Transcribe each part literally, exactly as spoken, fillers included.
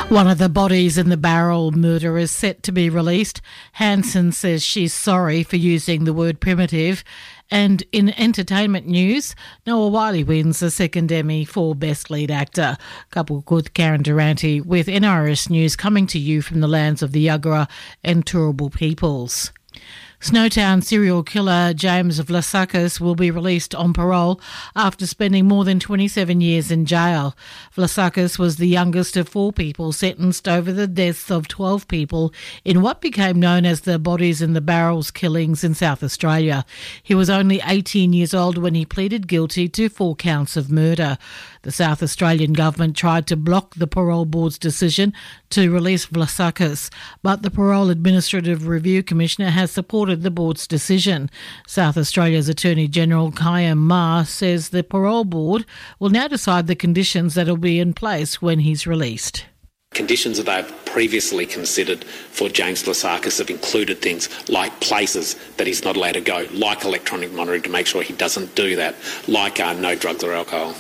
One of the bodies in the Barrel murder is set to be released. Hansen says she's sorry for using the word primitive. And in entertainment news, Noah Wyle wins a second Emmy for Best Lead Actor. Coupled with Karen Durante with N R S News coming to you from the lands of the Yagara and Turrbal peoples. Snowtown serial killer James Vlassakis will be released on parole after spending more than twenty-seven years in jail. Vlassakis was the youngest of four people sentenced over the deaths of twelve people in what became known as the Bodies in the Barrels killings in South Australia. He was only eighteen years old when he pleaded guilty to four counts of murder. The South Australian government tried to block the parole board's decision to release Vlassakis, but the Parole Administrative Review Commissioner has supported the board's decision. South Australia's Attorney General Kayam Ma says the parole board will now decide the conditions that will be in place when he's released. Conditions that they've previously considered for James Vlassakis have included things like places that he's not allowed to go, like electronic monitoring to make sure he doesn't do that, like uh, no drugs or alcohol.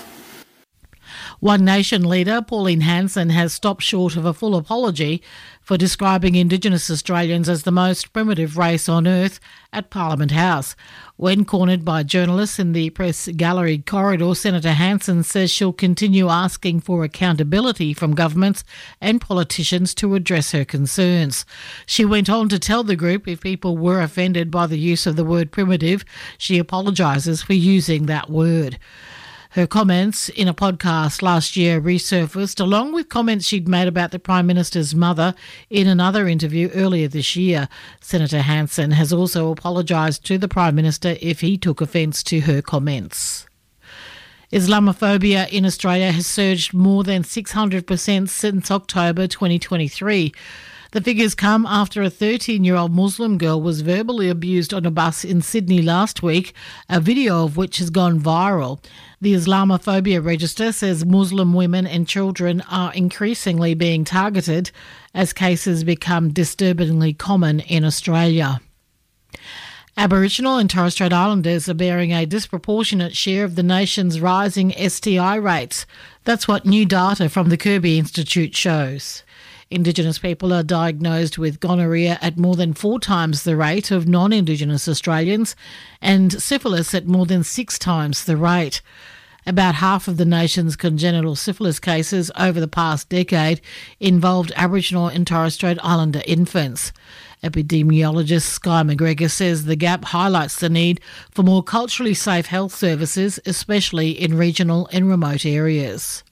One Nation leader, Pauline Hanson, has stopped short of a full apology for describing Indigenous Australians as the most primitive race on earth at Parliament House. When cornered by journalists in the press gallery corridor, Senator Hanson says she'll continue asking for accountability from governments and politicians to address her concerns. She went on to tell the group if people were offended by the use of the word primitive, she apologises for using that word. Her comments in a podcast last year resurfaced, along with comments she'd made about the Prime Minister's mother in another interview earlier this year. Senator Hanson has also apologised to the Prime Minister if he took offence to her comments. Islamophobia in Australia has surged more than six hundred percent since October twenty twenty-three. The figures come after a thirteen-year-old Muslim girl was verbally abused on a bus in Sydney last week, a video of which has gone viral. The Islamophobia Register says Muslim women and children are increasingly being targeted as cases become disturbingly common in Australia. Aboriginal and Torres Strait Islanders are bearing a disproportionate share of the nation's rising S T I rates. That's what new data from the Kirby Institute shows. Indigenous people are diagnosed with gonorrhea at more than four times the rate of non-Indigenous Australians and syphilis at more than six times the rate. About half of the nation's congenital syphilis cases over the past decade involved Aboriginal and Torres Strait Islander infants. Epidemiologist Sky McGregor says the gap highlights the need for more culturally safe health services, especially in regional and remote areas.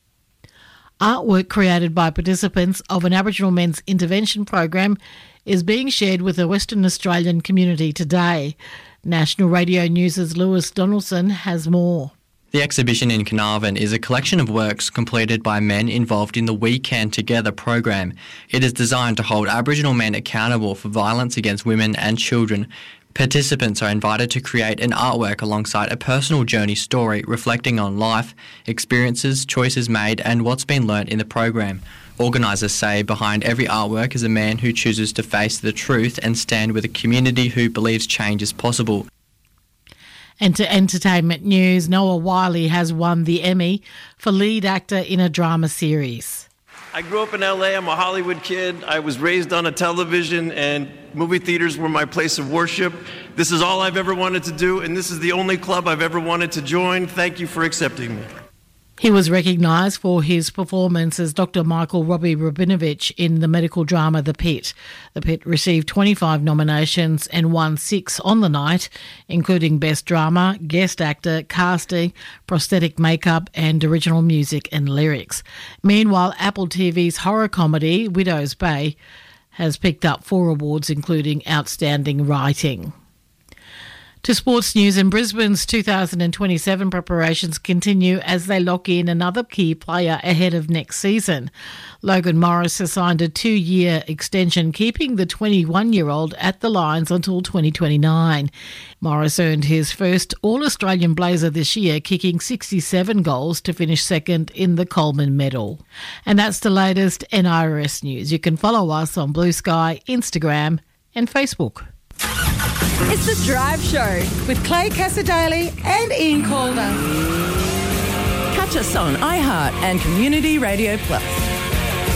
Artwork created by participants of an Aboriginal men's intervention program is being shared with the Western Australian community today. National Radio News' Lewis Donaldson has more. The exhibition in Carnarvon is a collection of works completed by men involved in the We Can Together program. It is designed to hold Aboriginal men accountable for violence against women and children. Participants are invited to create an artwork alongside a personal journey story reflecting on life, experiences, choices made and what's been learnt in the program. Organisers say behind every artwork is a man who chooses to face the truth and stand with a community who believes change is possible. And to entertainment news, Noah Wyle has won the Emmy for lead actor in a drama series. I grew up in L A. I'm a Hollywood kid. I was raised on a television, and movie theaters were my place of worship. This is all I've ever wanted to do, and this is the only club I've ever wanted to join. Thank you for accepting me. He was recognised for his performance as Doctor Michael Robbie Rabinovich in the medical drama The Pit. The Pit received twenty-five nominations and won six on the night, including Best Drama, Guest Actor, Casting, Prosthetic Makeup and Original Music and Lyrics. Meanwhile, Apple T V's horror comedy Widow's Bay has picked up four awards, including Outstanding Writing. To sports news, and Brisbane's two thousand twenty-seven preparations continue as they lock in another key player ahead of next season. Logan Morris has signed a two-year extension, keeping the twenty-one-year-old at the Lions until twenty twenty-nine. Morris earned his first All-Australian Blazer this year, kicking sixty-seven goals to finish second in the Coleman Medal. And that's the latest N R S news. You can follow us on Blue Sky, Instagram and Facebook. It's The Drive Show with Clay Cassadaly and Ian Calder. Catch us on iHeart and Community Radio Plus.